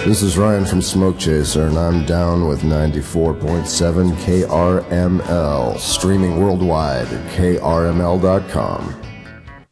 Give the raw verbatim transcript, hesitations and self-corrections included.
This is Ryan from Smoke Chaser, and I'm down with ninety-four point seven K R M L, streaming worldwide at K R M L dot com.